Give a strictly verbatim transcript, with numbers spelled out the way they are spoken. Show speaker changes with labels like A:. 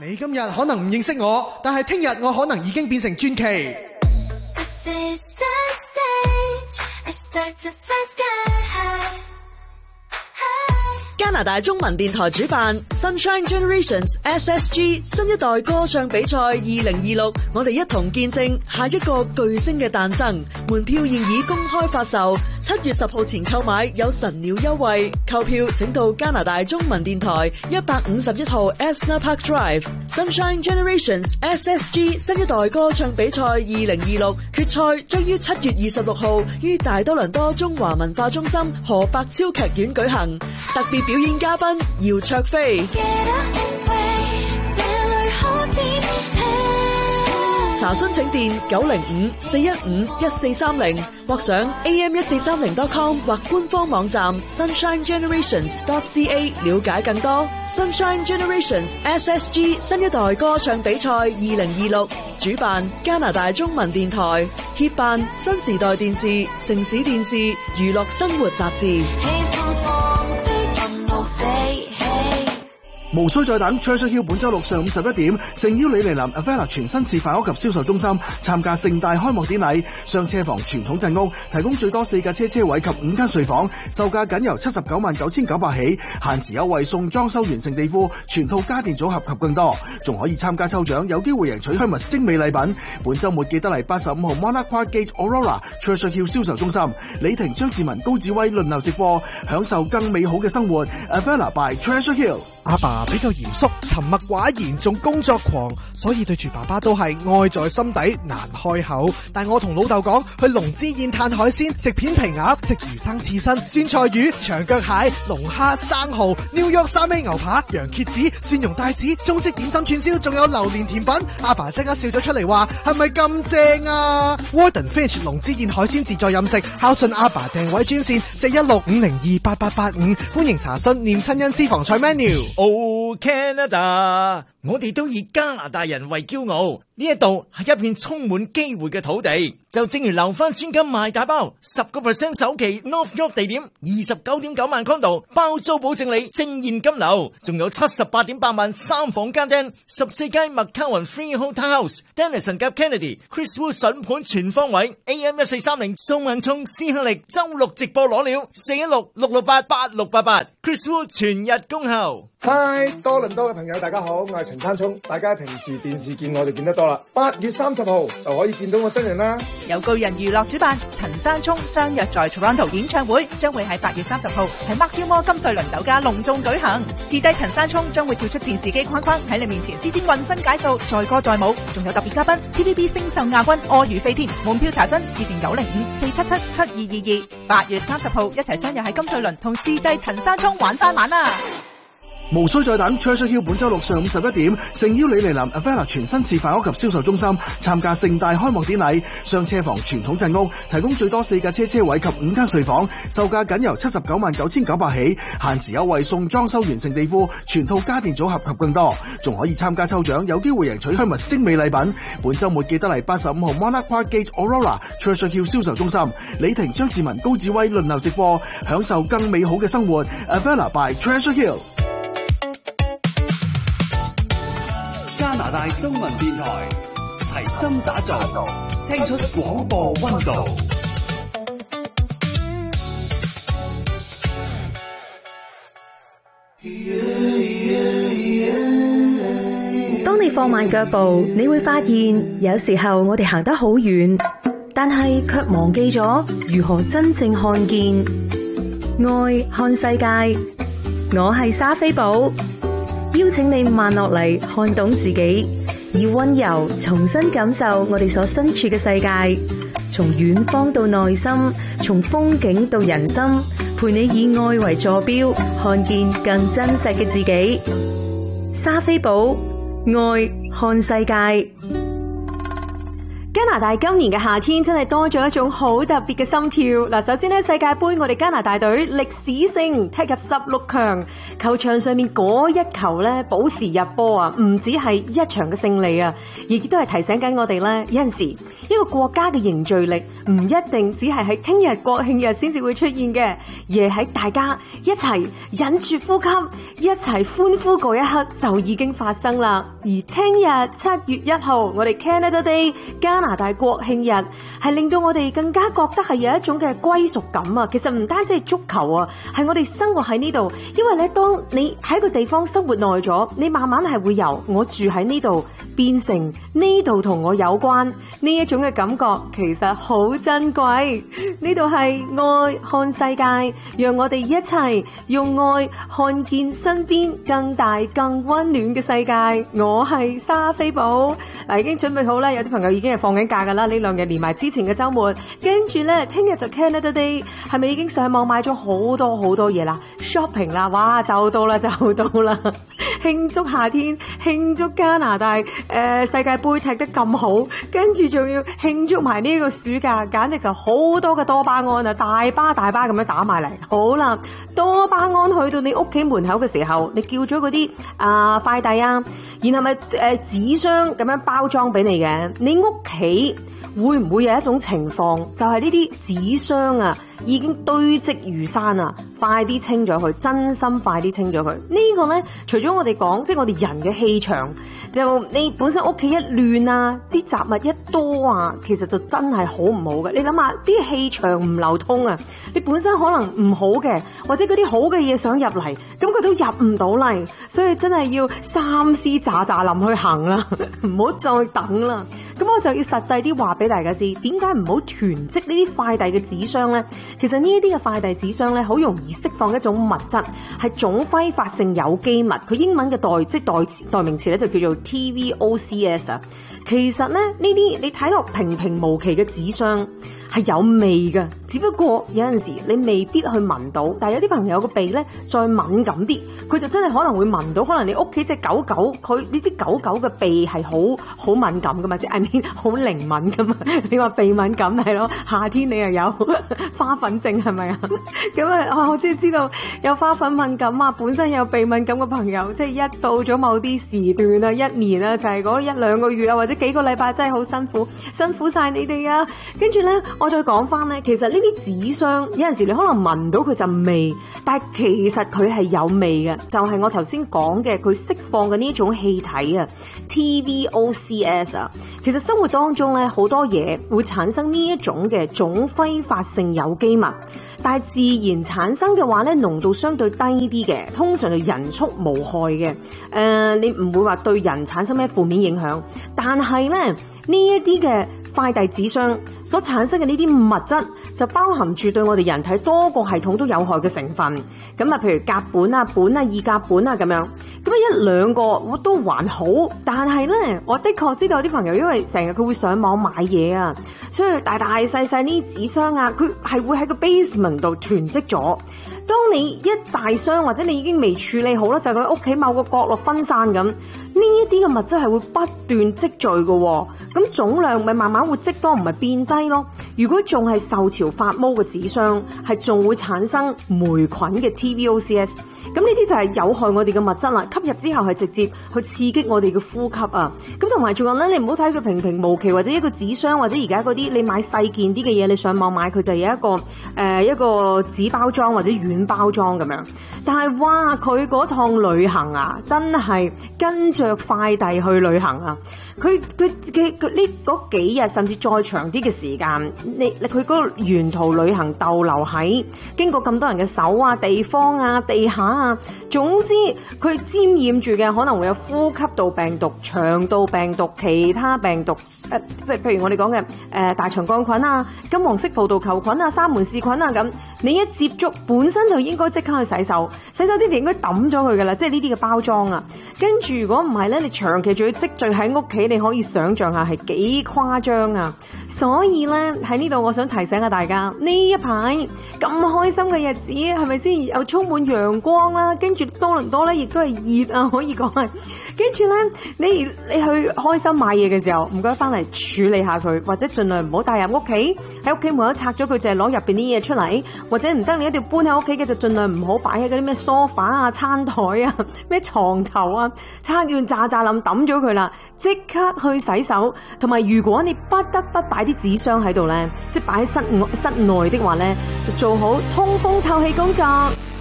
A: 你今日可能唔認識我，但係聽日我可能已經變成傳奇。
B: 加拿大中文電台主辦 Sunshine Generations S S G 新一代歌唱比賽二零二六，我哋一同見證下一個巨星嘅誕生。門票現已公開發售，七月十號前購買有神鳥優惠。購票請到加拿大中文電台一百五十一號 Esner Park Drive。Sunshine Generations S S G 新一代歌唱比賽二零二六決賽將於七月二十六號於大多倫多中華文化中心何百超劇院舉行。特別表演嘉賓姚焯菲。查詢請電九零五四一五一四三零或上 A M 一四三零 dot com 或官方網站 sunshine generations dot c a 了解更多。Sunshine Generations S S G 新一代歌唱比賽二零二六主辦加拿大中文電台，協辦新時代電視、城市電視、娛樂生活雜誌。
C: 無需再等 Treasure Hill 本周六上午十一點，誠邀你嚟臨 Avella 全新示範屋及銷售中心參加盛大開幕典禮。雙車房傳統鎮屋提供最多四架車車位及五間睡房，售價僅由七十九萬九千九百起，限時優惠送裝修完成地庫、全套家電組合及更多，仲可以參加抽獎，有機會贏取 Hermes 精美禮品。本週末記得嚟八十五號 Monarch Park Gate Aurora Treasure Hill 銷售中心，李婷、張志文、高志威輪流直播，享受更美好嘅生活。Avella by Treasure Hill。
A: 阿爸比較嚴肅、沉默寡言，仲工作狂，所以對住爸爸都係愛在心底難開口。但我同老豆講，去龍之宴嘆海鮮，食片皮鴨，食魚生刺身、酸菜魚、長腳蟹、龍蝦、生蠔、New York 三味牛扒、羊蝎子、蒜蓉帶子、中式點心串燒，仲有榴蓮甜品。阿爸即刻笑咗出嚟話：係咪咁正啊 ？Warden Finch 龍之宴海鮮自助飲食，孝順阿爸訂位專線四一六五零二八八八五，歡迎查詢念親恩私房菜 menu。
D: Oh Canada， 我哋都以加拿大人為驕傲，呢一度係一片充滿機會嘅土地。就正如留翻專金賣大包，十個 percent 首期 North York 地點，二十九點九萬 condo 包租保證你正現金流，仲有七十八點八萬三房間廳，十四間麥卡雲 Freehold Townhouse，Dennison 夾 Kennedy，Chris Wu 筍盤全方位 ，A M 一四三零宋文聰斯克力周六直播攞料，四一六六六八八六八八 ，Chris Wu 全日恭候。
E: 嗨，多倫多嘅朋友大家好，我係陳山聰，大家平時電視見我就見得多啦，八月三十號就可以見到我真人啦。
F: 由巨人娛樂主辦，陳山聰相約在 Toronto 演唱會，將會喺八月三十號喺 Mark Gilmore 金瑞麟酒家隆重舉行。視帝陳山聰將會跳出電視機框框，喺你面前施展渾身解數，載歌載舞，仲有特別嘉賓 T V B 星秀亞軍柯如飛添。門票查詢致電九零五四七七七二二二。八月三十號一齊相約喺金瑞麟同視帝陳山聰玩翻晚啦！
C: 無需再等 Treasure Hill 本周六上午十一點，誠邀你嚟臨 Avella 全新示範屋及銷售中心參加盛大開幕典禮。雙車房傳統鎮屋提供最多四架車車位及五間睡房，售價僅由七十九萬九千九百起，限時優惠送裝修完成地庫、全套家電組合及更多，仲可以參加抽獎，有機會贏取 Hermes 精美禮品。本週末記得嚟八十五號 Monarch Park Gate Aurora Treasure Hill 銷售中心，李婷、張志文、高志威輪流直播，享受更美好嘅生活。Avella by Treasure Hill。
G: 加拿大中文電台齊心打造，聽出廣播溫度。
H: 當你放慢腳步，你會發現有時候我哋行得好遠，但係卻忘記咗如何真正看見愛，看世界。我係莎菲寶，邀請你慢落嚟，看懂自己，以溫柔重新感受我哋所身處嘅世界，從遠方到內心，從風景到人心，陪你以愛為坐標，看見更真實嘅自己。莎菲寶，愛看世界。 加拿大今年嘅夏天真係多咗一種好特別嘅心跳。嗱，首先呢，世界盃我哋加拿大隊歷史性踢入十六強，球場上面嗰一球呢，保時入波啊，唔止係一場嘅勝利啊，亦都係提醒緊我哋呢，有陣時一個國家嘅凝聚力唔一定只係喺聽日國慶日先至會出現嘅，而係喺大家一齊忍住呼吸，一齊歡呼嗰一刻就已經發生啦。而聽日七月一號，我哋 Canada Day 加拿大國慶日，係令到我哋更加覺得係有一種嘅歸屬感啊！其實唔單止係足球啊，係我哋生活喺呢度，因為咧，當你喺個地方生活耐咗，你慢慢係會由我住喺呢度變成呢度同我有關呢一種嘅感覺，其實好珍貴。呢度係愛看世界，讓我哋一齊用愛看見身邊更大更溫暖嘅世界。我係莎菲寶，嗱，已經準備好啦，有啲朋友已經係放緊假噶啦，呢兩日連埋之前嘅週末，跟住咧聽日就 Canada Day， 係咪已經上網買咗好多好多嘢啦 ？shopping 啦，哇，就到啦就到啦！慶祝夏天，慶祝加拿大誒、呃、世界盃踢得咁好，跟住仲要慶祝埋呢個暑假，簡直就好多嘅多巴胺啊！大巴大巴咁樣打埋嚟。好啦，多巴胺去到你屋企門口嘅時候，你叫咗嗰啲啊快遞啊，然後咪誒紙箱咁樣包裝俾你嘅，你屋企會唔會有一種情況，就係呢啲紙箱啊已經堆積如山啊，快啲清咗佢，真心快啲清咗佢。呢個呢，除咗我哋講，即係我哋人嘅氣場，就你本身屋企一亂啊，啲雜物一多啊，其實就真係好唔好嘅。你諗下，啲氣場唔流通啊，你本身可能唔好嘅，或者嗰啲好嘅嘢想入嚟，咁佢都入唔到嚟，所以真係要三思咋咋臨去行啦，唔好再等啦。咁我就要實際啲話俾大家知，點解唔好囤積呢啲快遞嘅紙箱呢？其實呢一啲嘅快遞紙箱咧，好容易釋放一種物質，係總揮發性有機物。佢英文嘅代即代代名詞咧就叫做 T V O C S 啊。其實咧呢啲你睇落平平無奇嘅紙箱係有味嘅，只不過有陣時你未必去聞到。但係有啲朋友個鼻咧再敏感啲，佢就真係可能會聞到。可能你屋企隻狗狗，佢呢隻狗狗嘅鼻係好好敏感噶嘛，即係 I mean 好靈敏噶嘛。你話鼻敏感係咯，夏天你又有花粉症係咪啊？咁啊，我即係知道有花粉敏感啊，本身有鼻敏感嘅朋友，即係一到咗某啲時段啊，一年啊，就係嗰一兩個月啊，或者幾個禮拜，真係好辛苦，辛苦晒你哋啊！跟住咧，我再講翻咧，其實呢啲紙箱有陣時你可能聞到佢陣味，但係其實佢係有味嘅，就係我頭先講嘅佢釋放嘅呢一種氣體啊 ，T V O C S 啊。其實生活當中咧好多嘢會產生呢一種嘅總揮發性有機物，但係自然產生嘅話咧濃度相對低啲嘅，通常就人畜無害嘅。誒、呃，你唔會話對人產生咩負面影響，但係咧呢一啲嘅快遞紙箱所產生嘅呢啲物質就包含住對我哋人體多個系統都有害嘅成分。咁啊，譬如甲苯啊、苯啊、二甲苯啊咁樣，咁啊一兩個我都還好，但係咧，我的確知道有啲朋友因為成日佢會上網買嘢啊，所以大大細細呢啲紙箱啊，佢係會喺個 basement 度囤積咗。當你一大箱或者你已經未處理好啦，就喺屋企某個角落分散咁，呢一啲嘅物質係會不斷積聚嘅，咁總量咪慢慢會積多，唔係變低咯。如果仲係受潮發毛嘅紙箱，係仲會產生霉菌嘅 T V O C S， 咁呢啲就係有害我哋嘅物質啦。吸入之後係直接去刺激我哋嘅呼吸啊。咁同埋仲有咧，你唔好睇佢平平無奇，或者一個紙箱，或者而家嗰啲你買細件啲嘅嘢，你上網買佢就有一個誒、呃、一個紙包裝或者軟包裝咁樣。但係哇，佢嗰趟旅行啊，真係跟着快遞去旅行啊！佢佢嘅呢嗰幾日甚至再長啲嘅時間，你佢嗰個沿途旅行逗留喺經過咁多人嘅手啊、地方啊、地下啊，總之佢沾染住嘅可能會有呼吸道病毒、腸道病毒、其他病毒，誒、呃，譬譬如我哋講嘅誒大腸桿菌啊、金黃色葡萄球菌啊、沙門氏菌啊咁，你一接觸本身真就應該即刻去洗手，洗手之前應該抌咗佢噶啦，即係呢啲嘅包裝啊。跟住如果唔係咧，你長期仲要積聚喺屋企，你可以想象下係幾誇張啊！所以咧喺呢度，我想提醒下大家，呢一排咁開心嘅日子，係咪先又充滿陽光啦？跟住多倫多咧，亦都係熱啊，可以講係。跟住咧，你你去開心買嘢嘅時候，唔該翻嚟處理下佢，或者盡量唔好帶入屋企。喺屋企門口拆咗佢，就係攞入邊啲嘢出嚟，或者唔得你一定要搬喺屋企嘅，就盡量唔好擺喺嗰啲咩梳化啊、餐台啊、咩床頭啊，拆完炸炸冧抌咗佢啦，即刻去洗手。同埋如果你不得不擺啲紙箱喺度咧，即係擺喺室外室內的話咧，就做好通風透氣工作。